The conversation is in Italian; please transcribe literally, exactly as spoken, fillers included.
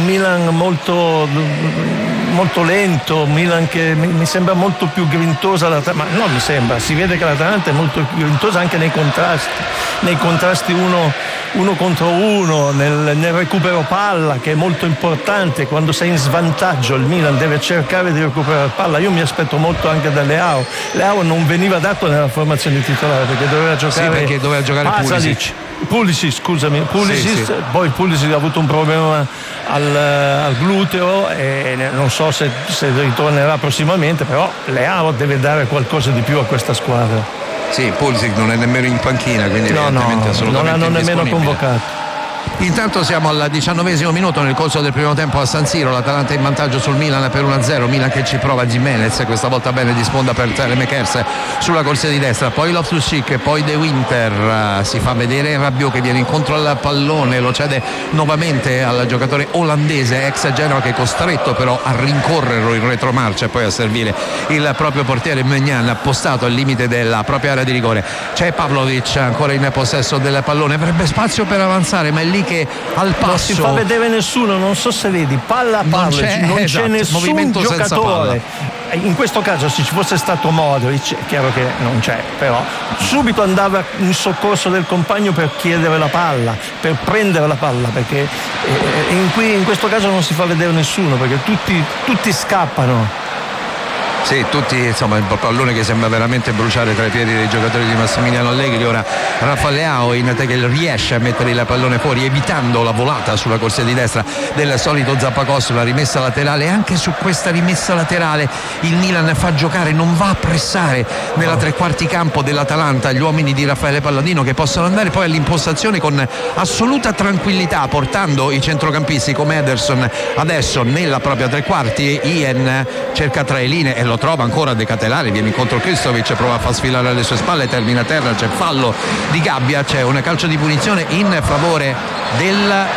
un Milan molto, molto lento, un Milan che mi, mi sembra molto più grintosa, ma non mi sembra, si vede che l'Atalanta è molto più grintosa anche nei contrasti, nei contrasti uno, uno contro uno, nel, nel recupero palla, che è molto importante. Quando sei in svantaggio il Milan deve cercare di recuperare palla. Io mi aspetto molto anche da Leao. Leao non veniva dato nella formazione titolare perché doveva giocare, sì, perché doveva giocare Pulisic. Pulisic, scusami, Pulisic, sì, sì. Poi Pulisic ha avuto un problema al, al gluteo e non so se, se ritornerà prossimamente, però Leao deve dare qualcosa di più a questa squadra. Sì, Pulisic non è nemmeno in panchina, quindi no, evidentemente no, assolutamente non l'hanno nemmeno convocato. Intanto siamo al diciannovesimo minuto nel corso del primo tempo a San Siro, l'Atalanta in vantaggio sul Milan per uno a zero, Milan che ci prova Gimenez, questa volta bene di sponda per Telemekers sulla corsia di destra, poi Loftus-Cheek, poi De Winter, si fa vedere Rabiot che viene incontro al pallone, lo cede nuovamente al giocatore olandese ex Genoa che è costretto però a rincorrerlo in retromarcia e poi a servire il proprio portiere Maignan appostato al limite della propria area di rigore. C'è Pavlovic ancora in possesso del pallone, avrebbe spazio per avanzare ma è lì che al passo non si fa vedere nessuno, non so se vedi, palla a palla, non c'è, non c'è esatto, nessun giocatore. In questo caso se ci fosse stato Modric, è chiaro che non c'è, però subito andava in soccorso del compagno per chiedere la palla, per prendere la palla, perché in, qui, in questo caso non si fa vedere nessuno perché tutti, tutti scappano. Sì, tutti, insomma, il pallone che sembra veramente bruciare tra i piedi dei giocatori di Massimiliano Allegri. Ora Rafa Leao in che riesce a mettere il pallone fuori evitando la volata sulla corsia di destra del solito Zappacosta, la rimessa laterale. Anche su questa rimessa laterale il Milan fa giocare, non va a pressare nella tre quarti campo dell'Atalanta gli uomini di Raffaele Palladino, che possono andare poi all'impostazione con assoluta tranquillità, portando i centrocampisti come Ederson adesso nella propria tre quarti. Ian cerca tra le linee e lo trova ancora De Catelare, viene incontro Kristovic, prova a far sfilare alle sue spalle, termina a terra, c'è fallo di Gabbia, c'è un calcio di punizione in favore del